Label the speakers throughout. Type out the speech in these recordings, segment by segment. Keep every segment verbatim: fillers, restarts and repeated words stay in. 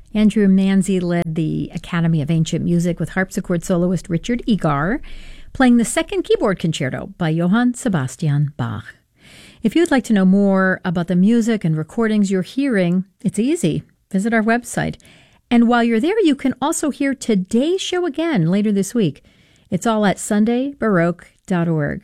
Speaker 1: Andrew Manzi led the Academy of Ancient Music with harpsichord soloist Richard Egar, playing the second keyboard concerto by Johann Sebastian Bach. If you'd like to know more about the music and recordings you're hearing, it's easy. Visit our website. And while you're there, you can also hear today's show again later this week. It's all at sunday baroque dot org.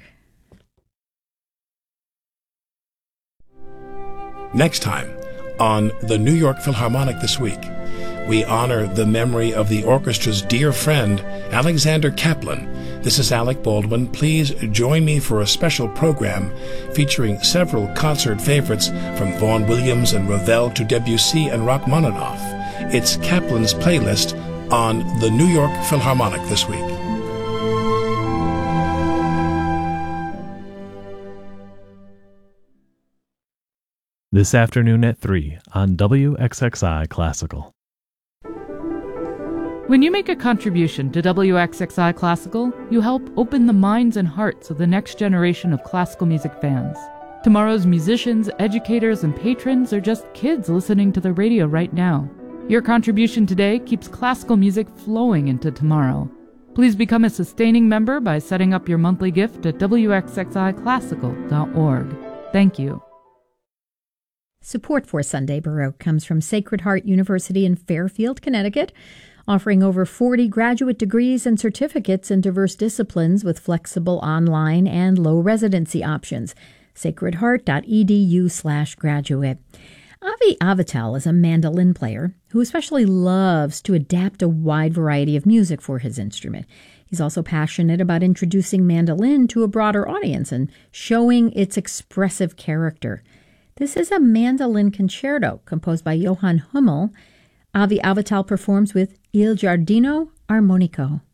Speaker 2: Next time on the New York Philharmonic This Week, we honor the memory of the orchestra's dear friend, Alexander Kaplan. This is Alec Baldwin. Please join me for a special program featuring several concert favorites from Vaughan Williams and Ravel to Debussy and Rachmaninoff. It's Kaplan's playlist on the New York Philharmonic This Week.
Speaker 3: This afternoon at three on W X X I Classical.
Speaker 4: When you make a contribution to W X X I Classical, you help open the minds and hearts of the next generation of classical music fans. Tomorrow's musicians, educators, and patrons are just kids listening to the radio right now. Your contribution today keeps classical music flowing into tomorrow. Please become a sustaining member by setting up your monthly gift at w x x i classical dot org. Thank you.
Speaker 1: Support for Sunday Baroque comes from Sacred Heart University in Fairfield, Connecticut, offering over forty graduate degrees and certificates in diverse disciplines with flexible online and low residency options. sacred heart dot e d u slash graduate. Avi Avital is a mandolin player who especially loves to adapt a wide variety of music for his instrument. He's also passionate about introducing mandolin to a broader audience and showing its expressive character. This is a mandolin concerto composed by Johann Hummel. Avi Avital performs with Il Giardino Armonico.